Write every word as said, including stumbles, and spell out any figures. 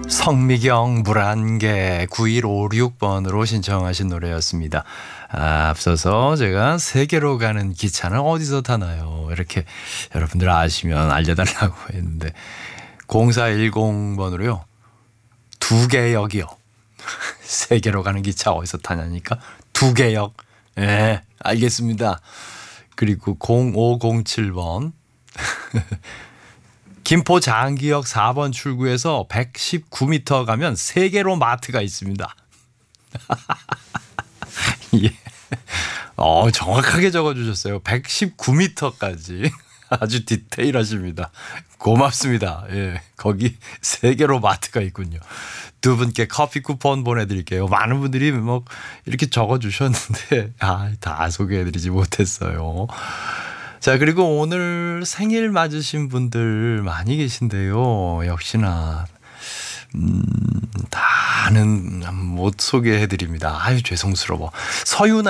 성미경 물안개 구일오육 번으로 신청하신 노래였습니다. 아, 앞서서 제가 세계로 가는 기차는 어디서 타나요? 이렇게 여러분들 아시면 알려달라고 했는데 공사일공 번으로요. 두 개역이요. 세계로 가는 기차 어디서 타냐니까 두 개역. 예, 네, 알겠습니다. 그리고 공오공칠 번 김포 장기역 사 번 출구에서 백십구 미터 가면 세계로 마트가 있습니다. 예. 어, 정확하게 적어주셨어요. 백십구 미터까지. 아주 디테일하십니다. 고맙습니다. 예, 거기 세계로 마트가 있군요. 두 분께 커피 쿠폰 보내드릴게요. 많은 분들이 뭐 이렇게 적어주셨는데 아, 다 소개해드리지 못했어요. 자, 그리고 오늘 생일 맞으신 분들 많이 계신데요. 역시나 음, 다는 못 소개해드립니다. 아유, 죄송스러워. 서윤아